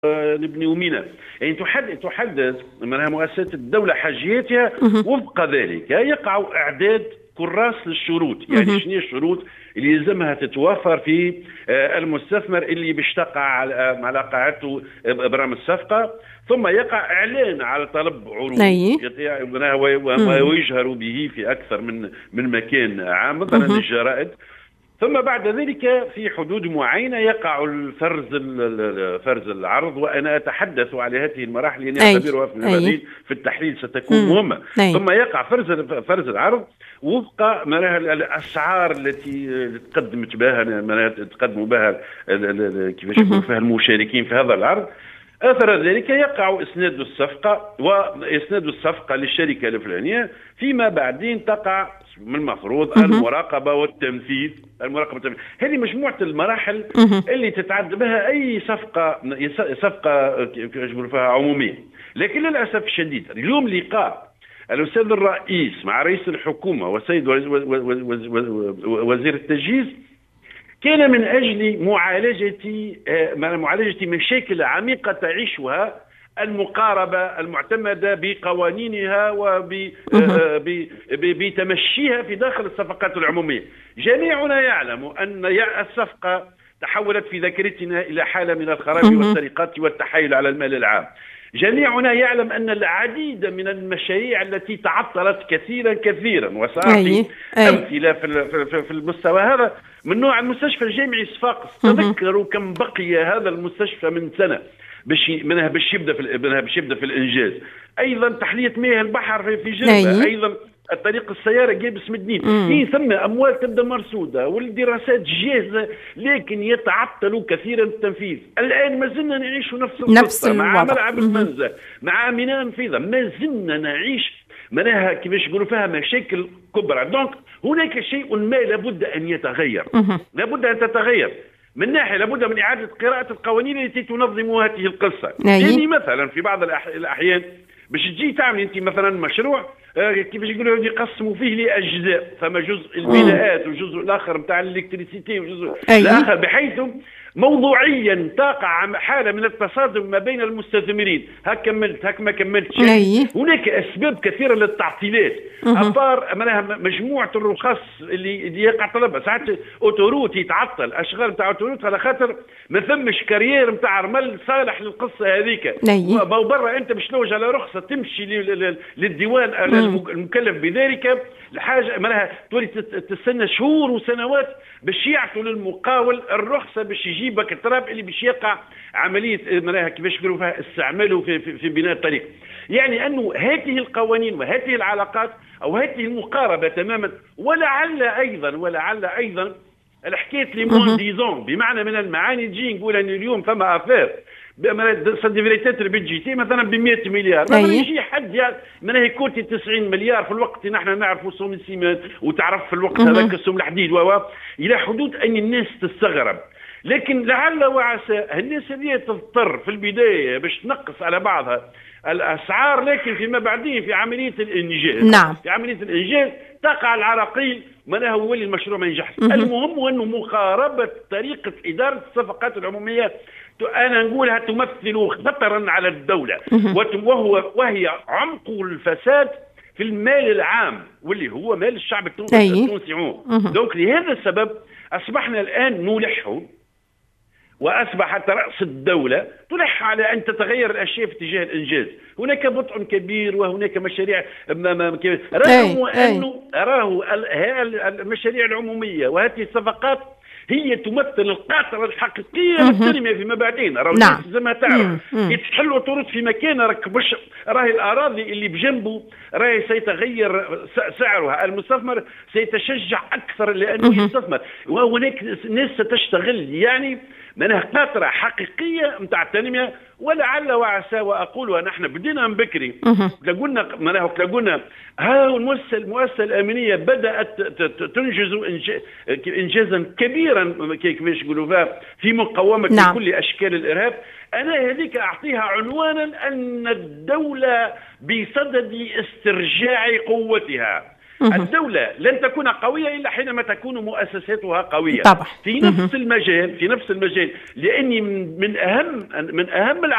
نبنيو ميناء. يعني تحدد منها مؤسسات الدولة حاجياتها وفق ذلك يقع إعداد كراس للشروط. يعني شنو الشروط اللي يلزمها تتوفر في المستثمر اللي باش تقع على قاعدته ابرام الصفقة، ثم يقع اعلان على طلب عروض ويجهر به في اكثر من مكان عام مثلا الجرائد. ثم بعد ذلك في حدود معينة يقع فرز العرض، وأنا أتحدث على هذه المراحل لأني أعتبرها في التحليل ستكون مهمة. ثم يقع فرز العرض وفق الأسعار التي تقدموا بها كيفاش يقولوا فيها المشاركين في هذا العرض. أثر ذلك يقع إسناد الصفقة للشركة الفلانية، فيما بعدين تقع من المفروض المراقبة والتنفيذ. هذه مجموعة المراحل اللي تتعدى بها أي صفقة كيفاش يقولوا فيها عمومية. لكن للأسف الشديد اليوم لقاء الأستاذ الرئيس مع رئيس الحكومة والسيد وزير التجهيز كان من أجل معالجة مشاكل عميقة تعيشها المقاربة المعتمدة بقوانينها وبتمشيها في داخل الصفقات العمومية. جميعنا يعلم أن الصفقة تحولت في ذاكرتنا إلى حالة من الخراب والسرقات والتحايل على المال العام. جميعنا يعلم أن العديد من المشاريع التي تعطلت كثيرا وسأعطي أمثلة في المستوى هذا من نوع المستشفى الجامعي صفاقس. تذكروا كم بقي هذا المستشفى من سنة باش يبدا في الإنجاز. أيضا تحلية مياه البحر في جنبة، أيضا الطريق السيارة جيبس مدنين، ثم أموال تبدأ مرصودة والدراسات جاهزة، لكن يتعطل كثيرا التنفيذ. الآن ما زلنا نعيش نفس الوضع مع ملعب المنزه، مع ميناء نفيذة، ما زلنا نعيش منها كيفاش يقولوا فيها مشاكل كبرى. دونك هناك شيء ما لابد أن يتغير، لابد أن تتغير. من ناحية لابد من إعادة قراءة القوانين التي تنظم هذه القصة. يعني مثلا في بعض الأحيان باش تجي تعمل أنت مثلا مشروع كيفاش يقولوا يقسموا فيه لأجزاء، فما جزء البناءات والجزء الآخر نتاع الإلكتريسيتي والجزء الآخر، بحيث موضوعيا تقع حالة من التصادم ما بين المستثمرين. هاك كملت هاك ما كملتش. هناك أسباب كثيرة للتعطيلات. أبار مجموعة الرخص اللي يقع طلبها، ساعات أوتوروت يتعطل، أشغال نتاع أوتوروت على خاطر ما ثمش كارير نتاع رمل صالح للقصة هذيك. برا أنت مش لوج على رخصة تمشي للديوان المكلف بذلك الحاجة مالها تولي تستنى شهور وسنوات باش يعطوا للمقاول الرخصة باش يجيبك التراب اللي باش يقع عملية مالها كيفاش يقولوا فيها استعماله في بناء الطريق. يعني أنه هذه القوانين وهذه العلاقات أو هذه المقاربة تماما، ولعل أيضا الحكاية لي مون ديزون بمعنى من المعاني تجي نقول أن اليوم فما أفير سديفريتات البيجيتي مثلا ب 100 مليار، مثلا يجي حد من هيكوتي 90 مليار في الوقت نحن نعرفوا سوم السيمان وتعرف في الوقت هذاك سوم الحديد الى حدود ان الناس تستغرب. لكن لعل وعسى الناس اللي تضطر في البدايه باش تنقص على بعضها الاسعار، لكن فيما بعدين في عمليه الانجاز في عمليه الانجاز تقع العراقيل منها يولي المشروع ما ينجحش. المهم انه مقاربه طريقه اداره الصفقات العموميه أنا نقولها تمثل خطرا على الدولة، وهي عمق الفساد في المال العام واللي هو مال الشعب التونسي. دونك لهذا السبب أصبحنا الآن نلح، وأصبحت رأس الدولة تلح على أن تتغير الأشياء في اتجاه الإنجاز. هناك بطء كبير وهناك مشاريع رغم أنه المشاريع العمومية وهذه الصفقات هي تمثل القاطرة الحقيقية للتنمية فيما بعدين. زي ما تعرف يتحلوا طرق في مكان راهي الأراضي اللي بجنبه راهي سيتغير سعرها، المستثمر سيتشجع أكثر لأنه يستثمر، وهناك ناس ستشتغل. يعني منها قاطرة حقيقية متاع التنمية. ولعل وعسى وأقول نحن بدينا من بكري قلنا المؤسسة الأمنية بدأت تنجز إنجازا كبيرا كيفاش يقولوا في مقاومة كل أشكال الإرهاب. أنا هذيك أعطيها عنوانا أن الدولة بصدد استرجاع قوتها. الدولة لن تكون قوية إلا حينما تكون مؤسساتها قوية طبعا. في نفس المجال لأني من أهم